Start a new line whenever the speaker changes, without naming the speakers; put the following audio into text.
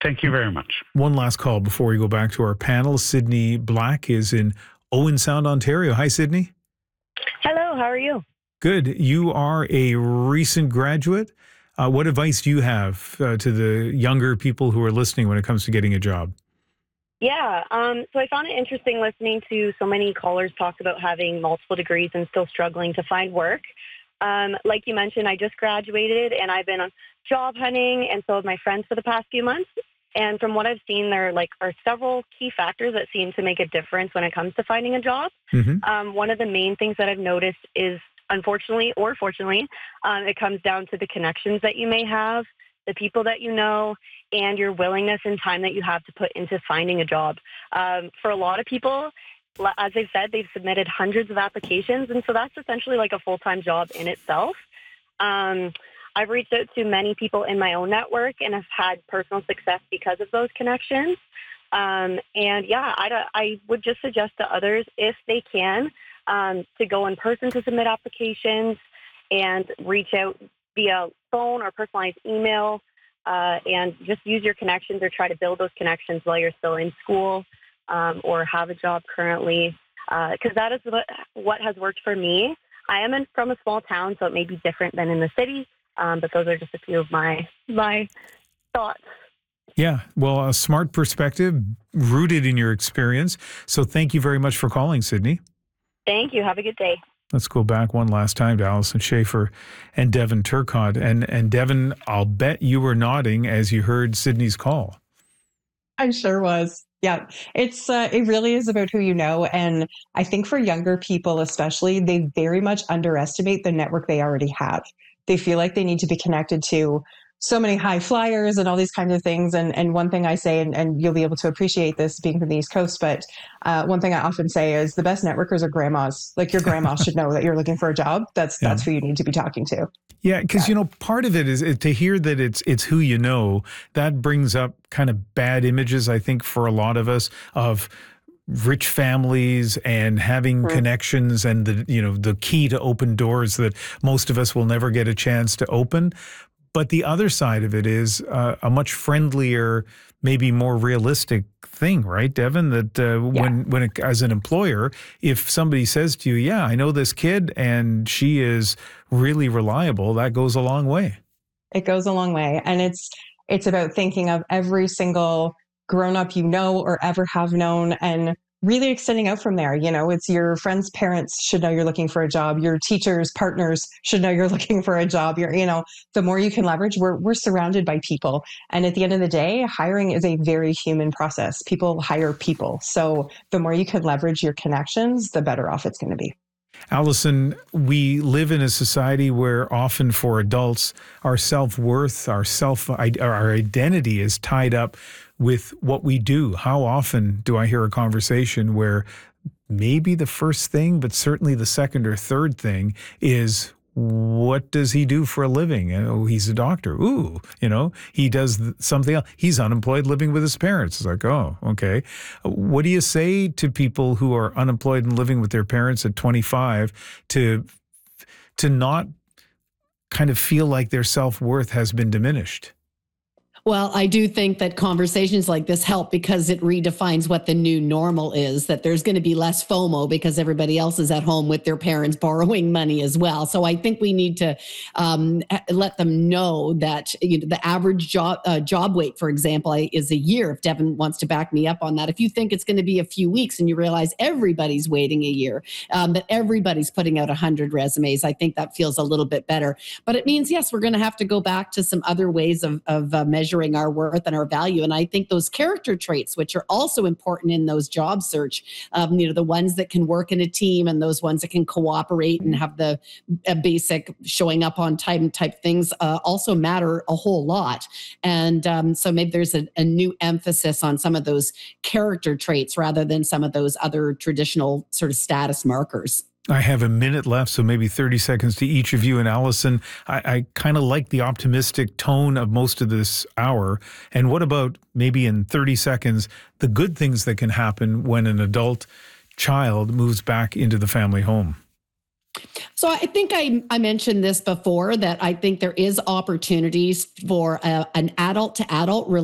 Thank you very much.
One last call before we go back to our panel. Sydney Black is in Owen Sound, Ontario. Hi, Sydney.
Hello, how are you?
Good. You are a recent graduate. What advice do you have to the younger people who are listening when it comes to getting a job?
Yeah, so I found it interesting listening to so many callers talk about having multiple degrees and still struggling to find work. Like you mentioned, I just graduated and I've been on job hunting, and so have my friends for the past few months. And from what I've seen, there are several key factors that seem to make a difference when it comes to finding a job. One of the main things that I've noticed is, unfortunately or fortunately, it comes down to the connections that you may have, the people that you know, and your willingness and time that you have to put into finding a job. For a lot of people, as I've said, they've submitted hundreds of applications, and so that's essentially like a full-time job in itself. I've reached out to many people in my own network and have had personal success because of those connections. And yeah, I would just suggest to others, if they can, to go in person to submit applications and reach out via phone or personalized email, and just use your connections or try to build those connections while you're still in school or have a job currently, because that is what has worked for me. I am from a small town, so it may be different than in the city, but those are just a few of my thoughts.
Yeah, well, a smart perspective rooted in your experience. So thank you very much for calling, Sydney.
Thank you. Have a good day.
Let's go back one last time to Allison Schaefer and Devin Turcotte. And Devin, I'll bet you were nodding as you heard Sydney's call.
I sure was. Yeah, it really is about who you know. And I think for younger people especially, they very much underestimate the network they already have. They feel like they need to be connected to so many high flyers and all these kinds of things. And one thing I say, and you'll be able to appreciate this being from the East Coast, but one thing I often say is the best networkers are grandmas. Like your grandma should know that you're looking for a job. That's who you need to be talking to.
Yeah, because, part of it is to hear that it's who you know, that brings up kind of bad images, I think, for a lot of us of rich families and having connections and the key to open doors that most of us will never get a chance to open. But the other side of it is a much friendlier, maybe more realistic thing, right, Devin? That when as an employer, if somebody says to you, yeah, I know this kid and she is really reliable, that goes a long way.
It goes a long way. And it's about thinking of every single grown-up you know or ever have known and really extending out from there. It's your friends' parents should know you're looking for a job. Your teachers' partners should know you're looking for a job. The more you can leverage, we're surrounded by people. And at the end of the day, hiring is a very human process. People hire people. So the more you can leverage your connections, the better off it's going to be.
Allison, we live in a society where often for adults, our self-worth, our identity is tied up with what we do. How often do I hear a conversation where maybe the first thing, but certainly the second or third thing is, what does he do for a living? Oh, he's a doctor. Ooh, he does something else. He's unemployed living with his parents. It's like, oh, okay. What do you say to people who are unemployed and living with their parents at 25 to not kind of feel like their self-worth has been diminished?
Well, I do think that conversations like this help because it redefines what the new normal is, that there's going to be less FOMO because everybody else is at home with their parents borrowing money as well. So I think we need to let them know that the average job wait, for example, is a year. If Devin wants to back me up on that, if you think it's going to be a few weeks and you realize everybody's waiting a year, that everybody's putting out 100 resumes, I think that feels a little bit better. But it means, yes, we're going to have to go back to some other ways of measuring our worth and our value. And I think those character traits, which are also important in those job search, the ones that can work in a team and those ones that can cooperate and have the basic showing up on time type things also matter a whole lot. And so maybe there's a new emphasis on some of those character traits rather than some of those other traditional sort of status markers.
I have a minute left, so maybe 30 seconds to each of you. And Allison, I kind of like the optimistic tone of most of this hour. And what about maybe in 30 seconds, the good things that can happen when an adult child moves back into the family home?
So I think I mentioned this before, that I think there is opportunities for an adult to adult